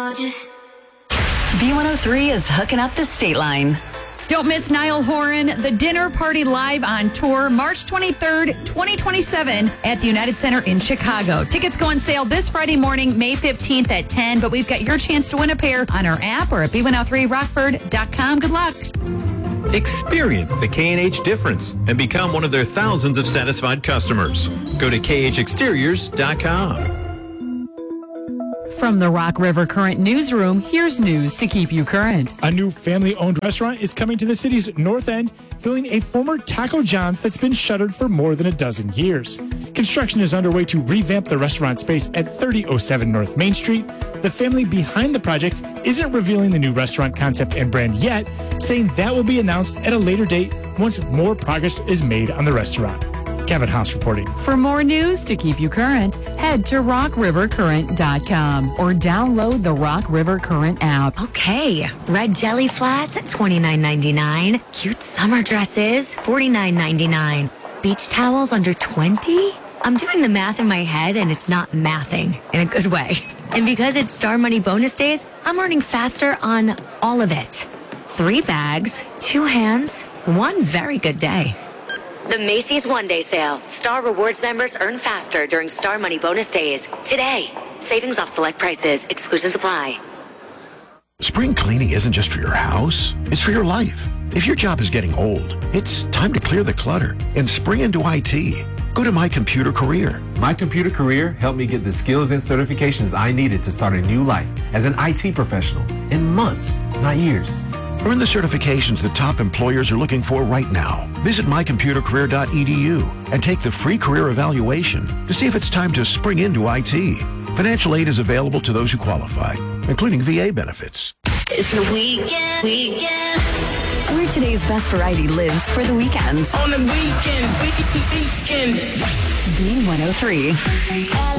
B103 is hooking up the state line. Don't miss Niall Horan, The Dinner Party Live on Tour, March 23rd, 2027 at the United Center in Chicago. Tickets go on sale this Friday morning, May 15th at 10, but we've got your chance to win a pair on our app or at b103rockford.com. Good luck. Experience the K&H difference and become one of their thousands of satisfied customers. Go to khexteriors.com. From the Rock River Current Newsroom, here's news to keep you current. A new family-owned restaurant is coming to the city's north end, filling a former Taco John's that's been shuttered for more than a dozen years. Construction is underway to revamp the restaurant space at 3007 North Main Street. The family behind the project isn't revealing the new restaurant concept and brand yet, saying that will be announced at a later date once more progress is made on the restaurant. Kevin Haas reporting. For more news to keep you current, head to rockrivercurrent.com or download the Rock River Current app. Okay, red jelly flats at $29.99. Cute summer dresses, $49.99. Beach towels under $20? I'm doing the math in my head and it's not mathing in a good way. And because it's Star Money bonus days, I'm earning faster on all of it. 3 bags, 2 hands, 1 very good day. The Macy's One Day Sale. Star Rewards members earn faster during Star Money bonus days. Today. Savings off select prices. Exclusions apply. Spring cleaning isn't just for your house, it's for your life. If your job is getting old, it's time to clear the clutter and spring into IT. Go to My Computer Career. My Computer Career helped me get the skills and certifications I needed to start a new life as an IT professional in months, not years. Earn the certifications that top employers are looking for right now. Visit mycomputercareer.edu and take the free career evaluation to see if it's time to spring into IT. Financial aid is available to those who qualify, including VA benefits. It's the weekend. Where today's best variety lives for the weekend. On the weekend. B103.